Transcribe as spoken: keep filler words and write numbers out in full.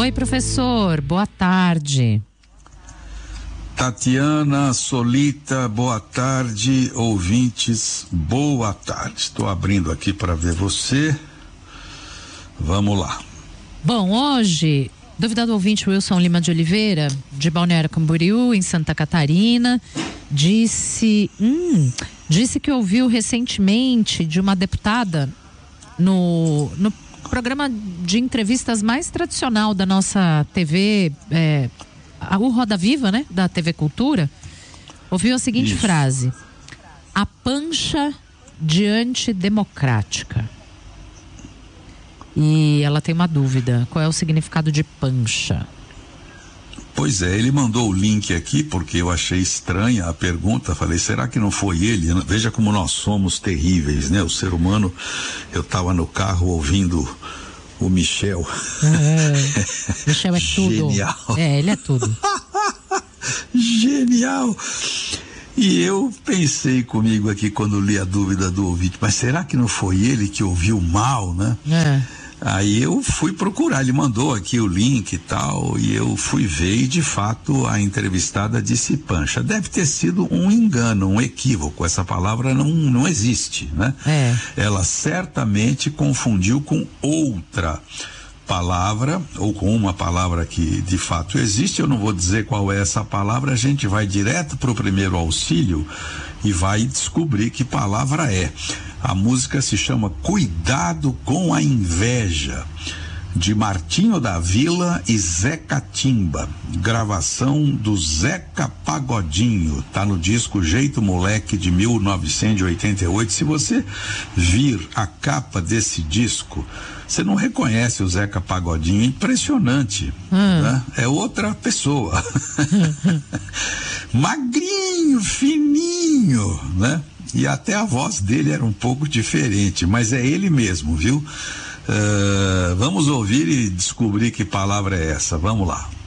Oi, professor, boa tarde. Tatiana Solita, boa tarde, ouvintes, boa tarde. Estou abrindo aqui para ver você. Vamos lá. Bom, hoje, duvidado ouvinte Wilson Lima de Oliveira, de Balneário Camboriú, em Santa Catarina, disse, hum, disse que ouviu recentemente de uma deputada no, no programa de entrevistas mais tradicional da nossa T V, é, o Roda Viva, né? Da T V Cultura, ouviu a seguinte Isso. frase: a pancha de antidemocrática. E ela tem uma dúvida, qual é o significado de pancha? Pois é, ele mandou o link aqui porque eu achei estranha a pergunta, falei, será que não foi ele? Veja como nós somos terríveis, né? O ser humano, eu estava no carro ouvindo o Michel. É, Michel é tudo. Genial. É, ele é tudo. Genial. E eu pensei comigo aqui quando li a dúvida do ouvinte, mas será que não foi ele que ouviu mal, né? É. Aí eu fui procurar, ele mandou aqui o link e tal, e eu fui ver e de fato a entrevistada disse pancha. Deve ter sido um engano, um equívoco, essa palavra não, não existe, né? É. Ela certamente confundiu com outra palavra, ou com uma palavra que de fato existe. Eu não vou dizer qual é essa palavra, a gente vai direto para o primeiro auxílio e vai descobrir que palavra é. A música se chama Cuidado com a Inveja, de Martinho da Vila e Zeca Timba, gravação do Zeca Pagodinho, tá no disco Jeito Moleque de mil novecentos e oitenta e oito. Se você vir a capa desse disco, você não reconhece o Zeca Pagodinho, impressionante, hum. né? É outra pessoa. Magrinho, fininho, né? E até a voz dele era um pouco diferente, mas é ele mesmo, viu? Uh, vamos ouvir e descobrir que palavra é essa. Vamos lá.